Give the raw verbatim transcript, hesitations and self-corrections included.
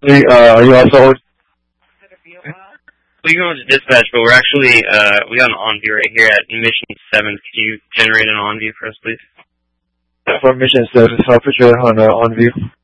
Hey, uh, are you also? We can go to dispatch, but we're actually, uh, we got an on-view right here at mission seven. Could you generate an on-view for us, please? For mission seven, so I'll put you on, uh, on view.